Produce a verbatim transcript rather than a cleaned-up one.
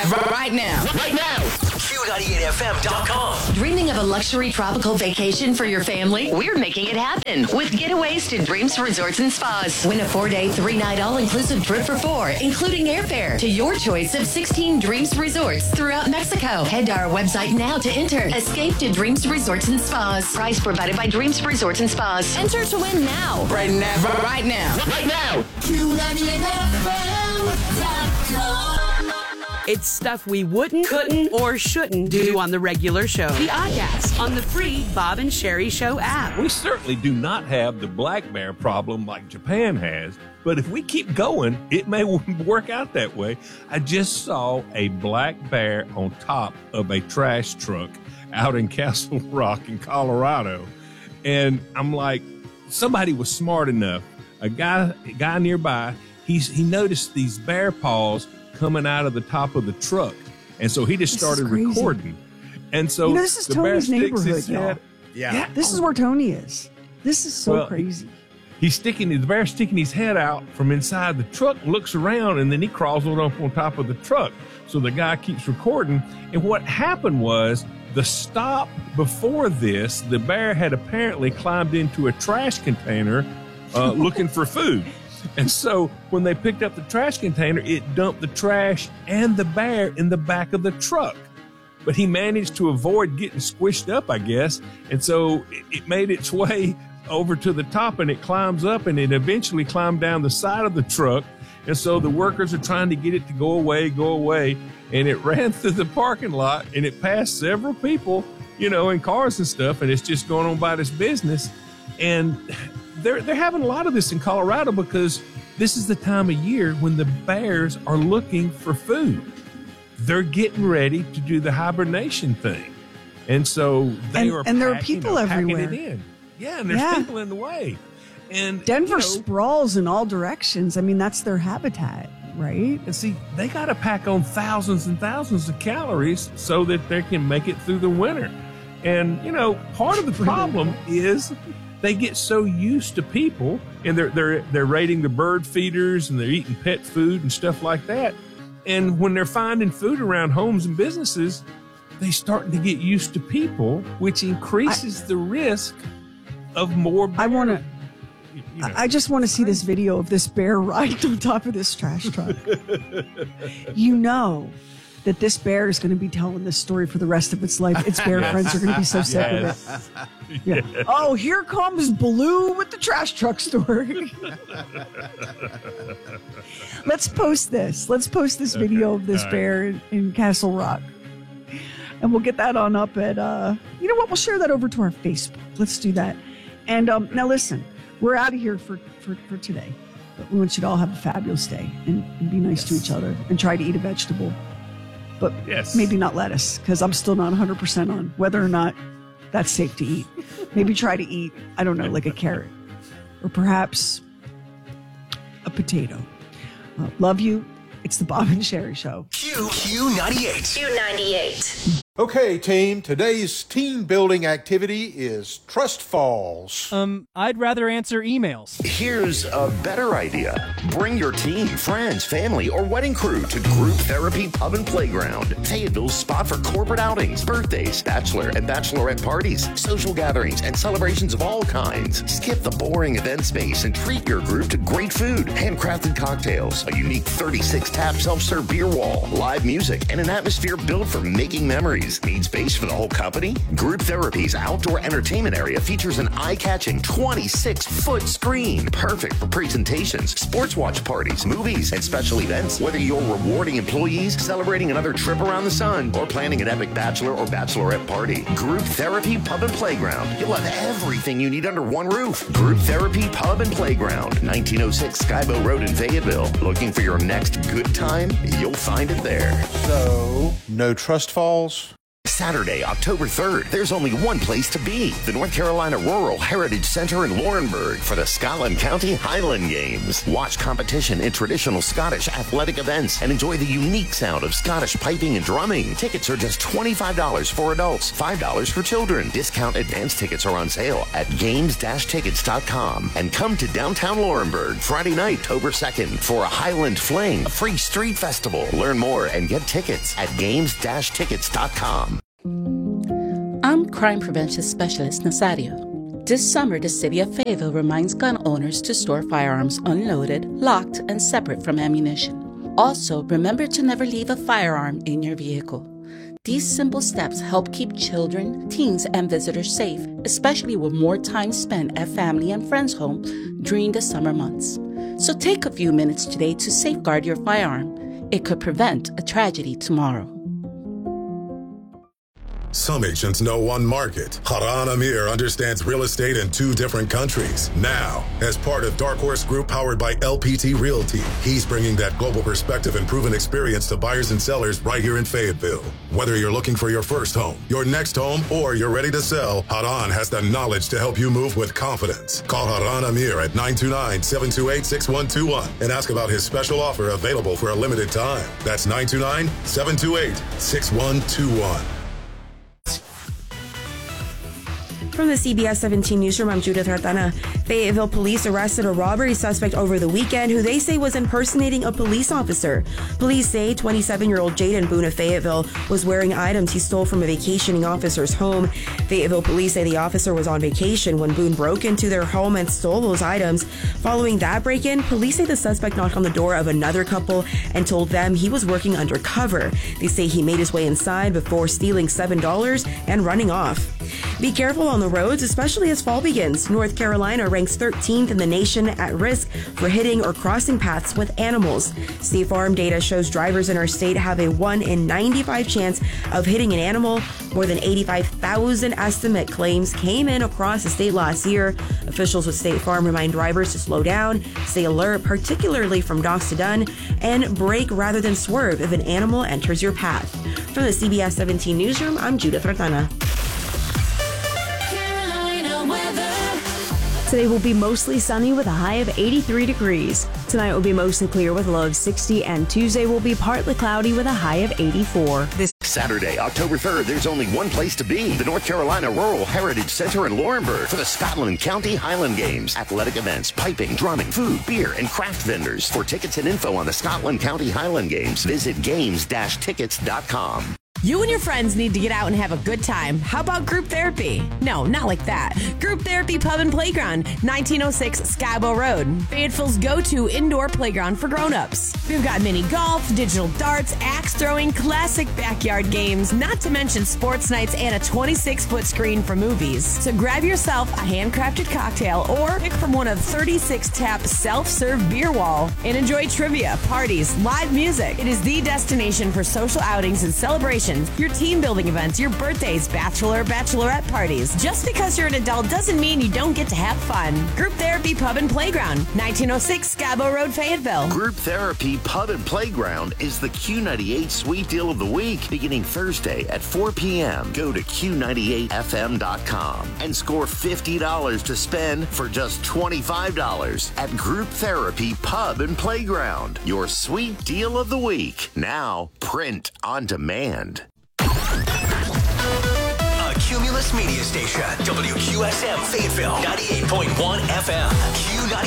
right now. Right now. Q ninety-eight F M dot com. Dreaming of a luxury tropical vacation for your family? We're making it happen with Getaways to Dreams Resorts and Spas. Win a four-day, three-night all-inclusive trip for four, including airfare to your choice of sixteen Dreams Resorts throughout Mexico. Head to our website now to enter. Escape to Dreams Resorts and Spas. Price provided by Dreams Resorts and Spas. Enter to win now. Right now. Right now. Right now. Q ninety-eight F M dot com. It's stuff we wouldn't, couldn't, or shouldn't do on the regular show. The Oddcast on the free Bob and Sherry Show app. We certainly do not have the black bear problem like Japan has, but if we keep going, it may work out that way. I just saw a black bear on top of a trash truck out in Castle Rock in Colorado, and I'm like, somebody was smart enough. A guy, a guy nearby, he's he noticed these bear paws coming out of the top of the truck, and so he just this started recording. And so you know, this is the Tony's bear sticks neighborhood, his y'all. head. Yeah. Yeah, this is where Tony is. This is so Well, crazy. He's sticking the bear sticking his head out from inside the truck, looks around, and then he crawls on up on top of the truck. So the guy keeps recording. And what happened was the stop before this, the bear had apparently climbed into a trash container uh, looking for food. And so when they picked up the trash container, it dumped the trash and the bear in the back of the truck. But he managed to avoid getting squished up, I guess. And so it, it made its way over to the top, and it climbs up, and it eventually climbed down the side of the truck. And so the workers are trying to get it to go away, go away. And it ran through the parking lot, and it passed several people, you know, in cars and stuff. And it's just going on about its business. And they're, they're having a lot of this in Colorado because this is the time of year when the bears are looking for food. They're getting ready to do the hibernation thing. And so they And- are and there are packing, people you know, packing everywhere. it in. Yeah, and there's Yeah. people in the way. And Denver you know, sprawls in all directions. I mean, that's their habitat, right? And see, they got to pack on thousands and thousands of calories so that they can make it through the winter. And, you know, part of the problem is they get so used to people, and they're, they're, they're raiding the bird feeders, and they're eating pet food and stuff like that. And when they're finding food around homes and businesses, they starting to get used to people, which increases I, the risk of more bear. I want to... You know, I just want to see this video of this bear right on top of this trash truck. You know that this bear is going to be telling this story for the rest of its life. Its bear Yes. friends are going to be so sick Yes. of it. Yeah. Yes. Oh, here comes Blue with the trash truck story. Let's post this. Let's post this video of this All right. bear in, in Castle Rock. And we'll get that on up at, uh, you know what? We'll share that over to our Facebook. Let's do that. And um, now listen. We're out of here for, for, for today, but we want you to all have a fabulous day and, and be nice Yes. to each other and try to eat a vegetable, but Yes. maybe not lettuce, because I'm still not one hundred percent on whether or not that's safe to eat. Maybe try to eat, I don't know, like a carrot or perhaps a potato. Uh, love you. It's the Bob and Sherry Show. Q Q ninety-eight. Q ninety-eight. Okay, team, today's team building activity is Trust Falls. Um, I'd rather answer emails. Here's a better idea. Bring your team, friends, family, or wedding crew to Group Therapy Pub and Playground, Fayetteville's spot for corporate outings, birthdays, bachelor and bachelorette parties, social gatherings, and celebrations of all kinds. Skip the boring event space and treat your group to great food, handcrafted cocktails, a unique thirty-six tap self-serve beer wall, live music, and an atmosphere built for making memories. Need space for the whole company? Group Therapy's outdoor entertainment area features an eye-catching twenty-six foot screen, perfect for presentations, sports watch parties, movies, and special events. Whether you're rewarding employees, celebrating another trip around the sun, or planning an epic bachelor or bachelorette party, Group Therapy Pub and Playground. You'll have everything you need under one roof. Group Therapy Pub and Playground, nineteen oh six Skybow Road in Fayetteville. Looking for your next good time? You'll find it there. So, no Trust Falls? Saturday, October third, there's only one place to be. The North Carolina Rural Heritage Center in Laurinburg for the Scotland County Highland Games. Watch competition in traditional Scottish athletic events and enjoy the unique sound of Scottish piping and drumming. Tickets are just twenty-five dollars for adults, five dollars for children. Discount advance tickets are on sale at games dash tickets dot com. And come to downtown Laurinburg Friday night, October second for a Highland Fling, a free street festival. Learn more and get tickets at games dash tickets dot com. I'm crime prevention specialist Nazario. This summer, the city of Fayetteville reminds gun owners to store firearms unloaded, locked, and separate from ammunition. Also, remember to never leave a firearm in your vehicle. These simple steps help keep children, teens, and visitors safe, especially with more time spent at family and friends' home during the summer months. So take a few minutes today to safeguard your firearm. It could prevent a tragedy tomorrow. Some agents know one market. Haran Amir understands real estate in two different countries. Now, as part of Dark Horse Group powered by L P T Realty, he's bringing that global perspective and proven experience to buyers and sellers right here in Fayetteville. Whether you're looking for your first home, your next home, or you're ready to sell, Haran has the knowledge to help you move with confidence. Call Haran Amir at nine two nine, seven two eight, six one two one and ask about his special offer available for a limited time. That's nine two nine, seven two eight, six one two one. From the C B S seventeen Newsroom, I'm Judith Artana. Fayetteville police arrested a robbery suspect over the weekend who they say was impersonating a police officer. Police say twenty-seven-year-old Jaden Boone of Fayetteville was wearing items he stole from a vacationing officer's home. Fayetteville police say the officer was on vacation when Boone broke into their home and stole those items. Following that break-in, police say the suspect knocked on the door of another couple and told them he was working undercover. They say he made his way inside before stealing seven dollars and running off. Be careful on the roads, especially as fall begins. North Carolina ranks thirteenth in the nation at risk for hitting or crossing paths with animals. State Farm data shows drivers in our state have a one in ninety-five chance of hitting an animal. More than eighty-five thousand estimate claims came in across the state last year. Officials with State Farm remind drivers to slow down, stay alert, particularly from dusk to dawn, and brake rather than swerve if an animal enters your path. From the C B S seventeen Newsroom, I'm Judith Rotana. Today will be mostly sunny with a high of eighty-three degrees. Tonight will be mostly clear with a low of sixty, and Tuesday will be partly cloudy with a high of eighty-four. This Saturday, October third, there's only one place to be. The North Carolina Rural Heritage Center in Laurinburg for the Scotland County Highland Games. Athletic events, piping, drumming, food, beer, and craft vendors. For tickets and info on the Scotland County Highland Games, visit games dash tickets dot com. You and your friends need to get out and have a good time. How about group therapy? No, not like that. Group Therapy Pub and Playground, nineteen oh six Skybo Road. Fayetteville's go-to indoor playground for grown-ups. We've got mini golf, digital darts, axe throwing, classic backyard games, not to mention sports nights and a twenty-six foot screen for movies. So grab yourself a handcrafted cocktail or pick from one of thirty-six tap self-serve beer wall and enjoy trivia, parties, live music. It is the destination for social outings and celebrations, your team building events, your birthdays, bachelor, bachelorette parties. Just because you're an adult doesn't mean you don't get to have fun. Group Therapy Pub and Playground, nineteen oh six Scabo Road, Fayetteville. Group Therapy Pub and Playground is the Q ninety-eight Sweet Deal of the Week, beginning Thursday at four p.m. Go to Q ninety-eight F M dot com and score fifty dollars to spend for just twenty-five dollars at Group Therapy Pub and Playground. Your Sweet Deal of the Week. Now, print on demand. A Cumulus Media Station, W Q S M Fayetteville, ninety-eight point one F M. Q ninety-eight